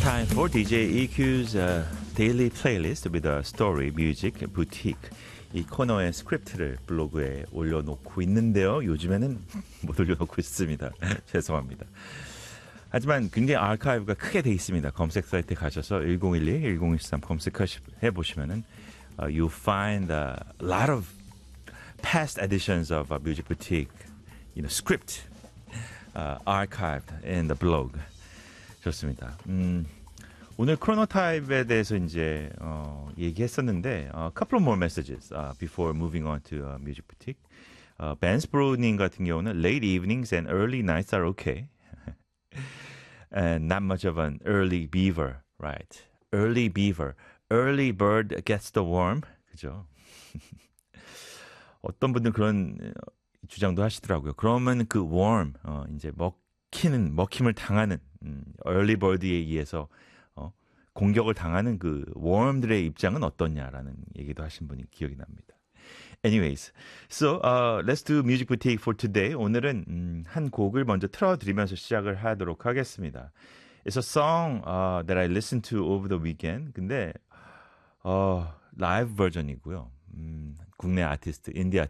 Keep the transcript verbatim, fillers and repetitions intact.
Time for 디제이 이큐's uh, daily playlist with a story, music, boutique. 이 코너의 스크립트를 블로그에 올려놓고 있는데요. 요즘에는 못 올려놓고 있습니다. 죄송합니다. 하지만 굉장히 아카이브가 크게 돼 있습니다. 검색 사이트에 가셔서 일공일이, 일공일삼 검색해 보시면은 uh, you find a lot of past editions of uh, Music Boutique, you know, script uh, archived in the blog. 좋습니다. 음, 오늘 크로노타입에 대해서 이제 어, 얘기했었는데 uh, couple more messages uh, before moving on to uh, Music Boutique. Uh, 벤스브로님 같은 경우는 late evenings and early nights are okay. And not much of an early beaver, right? Early beaver. Early bird gets the worm. 그죠? 어떤 분들 그런 주장도 하시더라고요. 그러면 그 worm, 어, 이제 먹히는, 먹힘을 당하는, 음, early bird에 의해서 어, 공격을 당하는 그 worm들의 입장은 어떠냐라는 얘기도 하신 분이 기억이 납니다. Anyways, so uh, let's do Music Boutique for today. 오늘은 음, 한 곡을 먼저 틀어드리면서 시작을 하도록 하겠습니다. It's a song uh, that I listened to over the weekend. 근데 어, 라이브 버전이고요. 음, 국내 아티스트, 인디